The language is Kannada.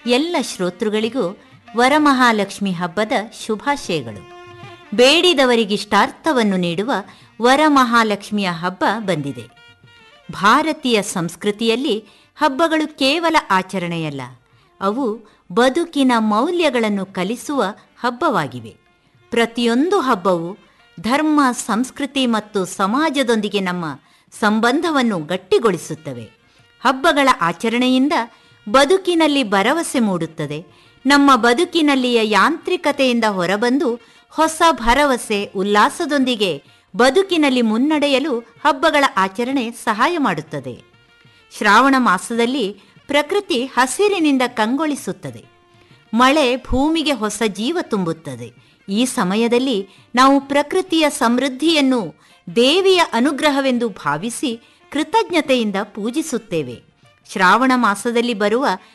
ಎಲ್ಲ ಶ್ರೋತೃಗಳಿಗೂ ವರಮಹಾಲಕ್ಷ್ಮಿ ಹಬ್ಬದ ಶುಭಾಶಯಗಳು. ಬೇಡಿದವರಿಗಿಷ್ಟಾರ್ಥವನ್ನು ನೀಡುವ ವರಮಹಾಲಕ್ಷ್ಮಿಯ ಹಬ್ಬ ಬಂದಿದೆ. ಭಾರತೀಯ ಸಂಸ್ಕೃತಿಯಲ್ಲಿ ಹಬ್ಬಗಳು ಕೇವಲ ಆಚರಣೆಯಲ್ಲ, ಅವು ಬದುಕಿನ ಮೌಲ್ಯಗಳನ್ನು ಕಲಿಸುವ ಹಬ್ಬವಾಗಿವೆ. ಪ್ರತಿಯೊಂದು ಹಬ್ಬವು ಧರ್ಮ, ಸಂಸ್ಕೃತಿ ಮತ್ತು ಸಮಾಜದೊಂದಿಗೆ ನಮ್ಮ ಸಂಬಂಧವನ್ನು ಗಟ್ಟಿಗೊಳಿಸುತ್ತವೆ. ಹಬ್ಬಗಳ ಆಚರಣೆಯಿಂದ ಬದುಕಿನಲ್ಲಿ ಭರವಸೆ ಮೂಡುತ್ತದೆ. ನಮ್ಮ ಬದುಕಿನಲ್ಲಿಯ ಯಾಂತ್ರಿಕತೆಯಿಂದ ಹೊರಬಂದು ಹೊಸ ಭರವಸೆ, ಉಲ್ಲಾಸದೊಂದಿಗೆ ಬದುಕಿನಲ್ಲಿ ಮುನ್ನಡೆಯಲು ಹಬ್ಬಗಳ ಆಚರಣೆ ಸಹಾಯ ಮಾಡುತ್ತದೆ. ಶ್ರಾವಣ ಮಾಸದಲ್ಲಿ ಪ್ರಕೃತಿ ಹಸಿರಿನಿಂದ ಕಂಗೊಳಿಸುತ್ತದೆ. ಮಳೆ ಭೂಮಿಗೆ ಹೊಸ ಜೀವ ತುಂಬುತ್ತದೆ. ಈ ಸಮಯದಲ್ಲಿ ನಾವು ಪ್ರಕೃತಿಯ ಸಮೃದ್ಧಿಯನ್ನು ದೇವಿಯ ಅನುಗ್ರಹವೆಂದು ಭಾವಿಸಿ ಕೃತಜ್ಞತೆಯಿಂದ ಪೂಜಿಸುತ್ತೇವೆ. ಶ್ರಾವಣ ಮಾಸದಲ್ಲಿ ಬರುವ